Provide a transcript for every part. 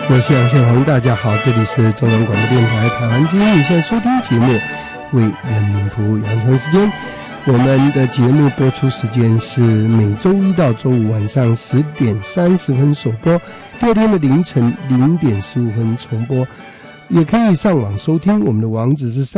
我是杨宪宏，大家好，这里是中央广播电台台湾之音，你现在收听节目为人民服务，杨晨时间。我们的节目播出时间是每周一到周五晚上10点30分首播，第二天的凌晨0点15分重播。也可以上网收听，我们的网址是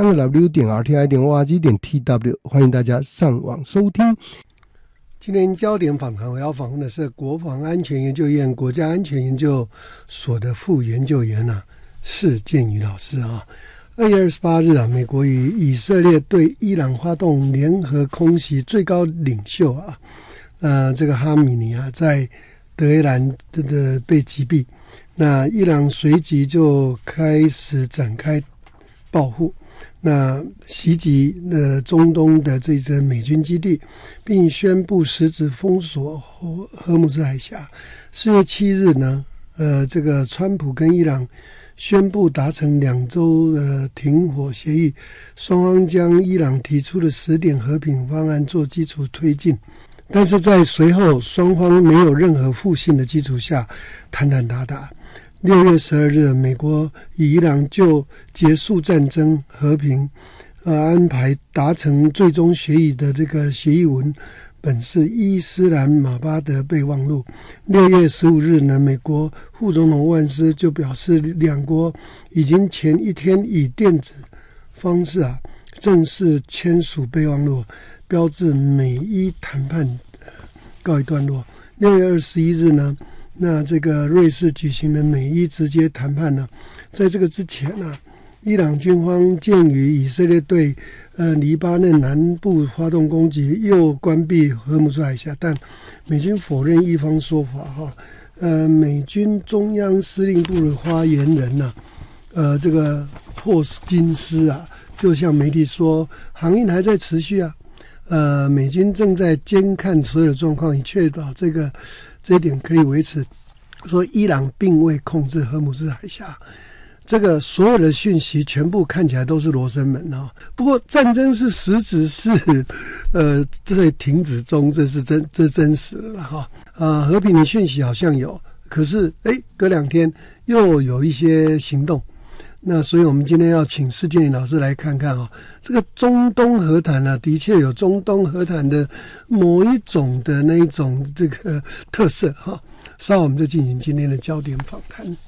3w.rti.org.tw， 欢迎大家上网收听。今天焦点访谈我要访问的是国防安全研究院国家安全研究所的副研究员释建宇老师2月28日美国与以色列对伊朗发动联合空袭，最高领袖这个哈米尼在德黑兰被击毙。那伊朗随即就开始展开报复，那袭击中东的这些美军基地，并宣布实质封锁荷姆斯海峡。4月7日呢，这个川普跟伊朗宣布达成2周的停火协议，双方将伊朗提出的10点和平方案做基础推进，但是在随后双方没有任何互信的基础下谈谈打打。6月12日，美国与伊朗就结束战争和平安排达成最终协议的这个协议文本是伊斯兰马巴德备忘录。6月15日呢，美国副总统万斯就表示，两国已经前一天以电子方式正式签署备忘录，标志美伊谈判告一段落。6月21日呢，那这个瑞士举行的美伊直接谈判呢，在这个之前伊朗军方鉴于以色列对黎巴嫩南部发动攻击，又关闭荷姆斯海峡，但美军否认一方说法美军中央司令部的发言人这个霍金斯就向媒体说，航运还在持续美军正在监看所有的状况，以确保这一点可以维持。说伊朗并未控制荷姆斯海峡，这个所有的讯息全部看起来都是罗生门不过战争是实质是在停止中，这真实了和平的讯息好像有，可是隔2天又有一些行动。那所以我们今天要请释建宇老师来看看这个中东和谈的确有中东和谈的某一种的那一种这个特色稍后我们就进行今天的焦点访谈。